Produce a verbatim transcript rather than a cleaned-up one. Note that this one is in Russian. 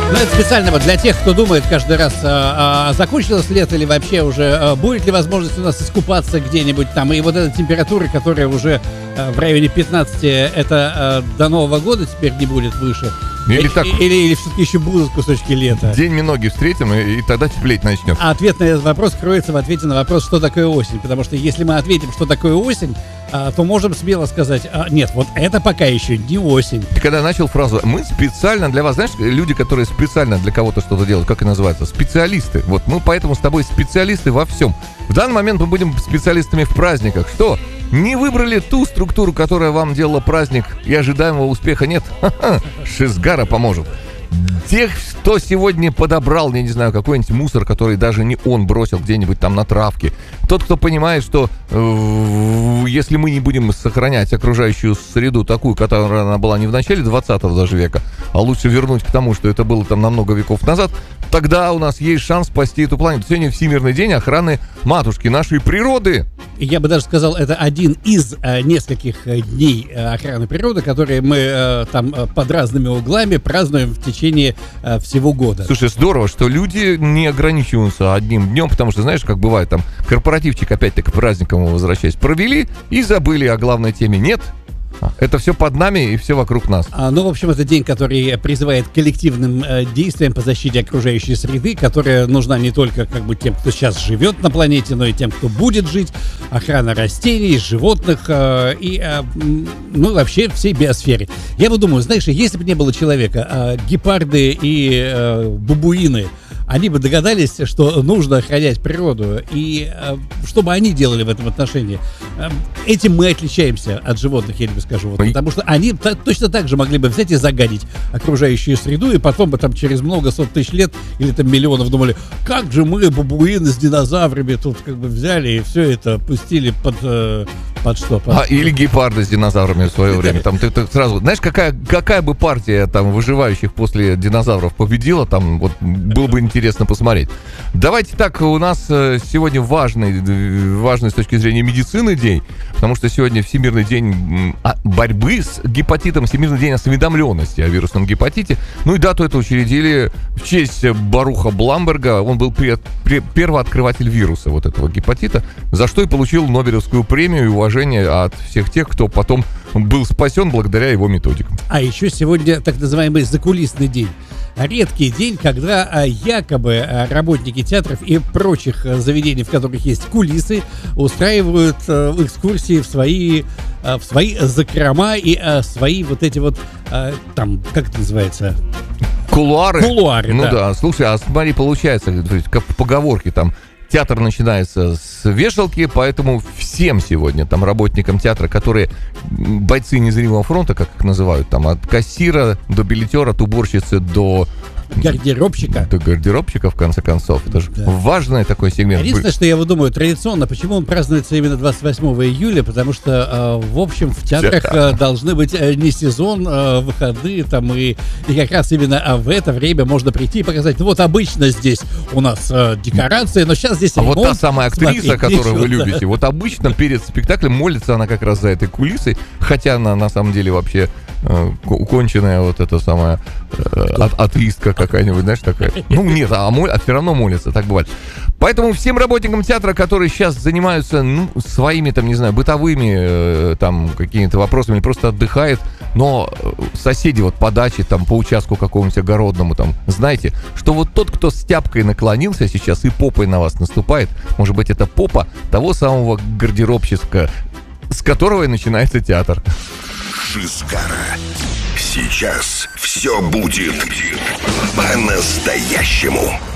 Ну, это специально вот для тех, кто думает каждый раз, а, а, закончилось лето или вообще уже, а, будет ли возможность у нас искупаться где-нибудь там. И вот эта температура, которая уже а, в районе пятнадцати, это а, до Нового года теперь не будет выше. Или, или, так, или, или все-таки еще будут кусочки лета. День миноги встретим, и, и тогда теплеть начнет. А ответ на этот вопрос кроется в ответе на вопрос, что такое осень. Потому что если мы ответим, что такое осень, а, то можем смело сказать, а, нет, вот это пока еще не осень. Ты когда начал фразу «мы специально для вас», знаешь, люди, которые специально для кого-то что-то делают, как это называется? Специалисты. Вот мы поэтому с тобой специалисты во всем. В данный момент мы будем специалистами в праздниках. Что? Не выбрали ту структуру, которая вам делала праздник, и ожидаемого успеха нет? Ха-ха, Шизгара поможет. Тех, кто сегодня подобрал, я не знаю, какой-нибудь мусор, который даже не он бросил где-нибудь там на травке. Тот, кто понимает, что э, если мы не будем сохранять окружающую среду такую, которая она была не в начале двадцатого даже века, а лучше вернуть к тому, что это было там на много веков назад, тогда у нас есть шанс спасти эту планету. Сегодня Всемирный день охраны матушки нашей природы. Я бы даже сказал, это один из э, нескольких э, дней э, охраны природы, которые мы э, там э, под разными углами празднуем в течение э, всего года. Слушай, здорово, что люди не ограничиваются одним днем, потому что, знаешь, как бывает, там корпоративчик опять-таки к праздникам возвращаясь провели и забыли о главной теме. Нет. Это все под нами и все вокруг нас. А, ну, в общем, это день, который призывает к коллективным э, действиям по защите окружающей среды, которая нужна не только как бы тем, кто сейчас живет на планете, но и тем, кто будет жить. Охрана растений, животных э, и, э, ну, вообще всей биосфере. Я вот думаю, знаешь, если бы не было человека, э, гепарды и э, бабуины, они бы догадались, что нужно охранять природу. И э, что бы они делали в этом отношении? Э, этим мы отличаемся от животных, я тебе скажу. Вот, потому что они та, точно так же могли бы взять и загадить окружающую среду, и потом бы там через много сот тысяч лет или там миллионов думали, как же мы, бабуины с динозаврами, тут как бы взяли и все это пустили под... Э, под что? Под... А, или гепарды с динозаврами в свое время. Там ты, ты сразу, знаешь, какая, какая бы партия там выживающих после динозавров победила, там вот было бы интересно посмотреть. Давайте так, у нас сегодня важный, важный с точки зрения медицины день, потому что сегодня Всемирный день борьбы с гепатитом, Всемирный день осведомленности о вирусном гепатите. Ну и дату это учредили в честь Баруха Бламберга. Он был при, при, первооткрыватель вируса вот этого гепатита, за что и получил Нобелевскую премию и уважение от всех тех, кто потом был спасен благодаря его методикам. А еще сегодня так называемый закулисный день. Редкий день, когда якобы работники театров и прочих заведений, в которых есть кулисы, устраивают экскурсии в свои, в свои закрома и свои вот эти вот, там, как это называется? Кулуары? Кулуары, ну да. да. Слушай, а смотри, получается, как в поговорке там, театр начинается с вешалки, поэтому всем сегодня, там, работникам театра, которые бойцы незримого фронта, как их называют, там, от кассира до билетера, от уборщицы до... Гардеробщика. До гардеробщика, в конце концов. Это же да. важный такой сегмент. Единственное, что я вот думаю, традиционно, почему он празднуется именно двадцать восьмого июля, потому что, э, в общем, в театрах э, должны быть э, не сезон, э, выходные, там, и, и как раз именно э, в это время можно прийти и показать, ну вот обычно здесь у нас э, декорации, но сейчас здесь а ремонт. Вот та самая актриса, смотреть, которую ничего, вы любите, да. вот обычно перед спектаклем молится она как раз за этой кулисой, хотя она на самом деле вообще э, конченая вот эта самая э, а- атеистка какая-нибудь, знаешь, такая. Ну, нет, а, мол, а все равно молится, так бывает. Поэтому всем работникам театра, которые сейчас занимаются, ну, своими, там, не знаю, бытовыми, э, там, какими-то вопросами, просто отдыхает, но соседи вот по даче, там, по участку какому-нибудь огородному, там, знаете, что вот тот, кто с тяпкой наклонился сейчас и попой на вас наступает, может быть, это попа того самого гардеробщика, с которого и начинается театр. Шизгара. Сейчас все будет по-настоящему.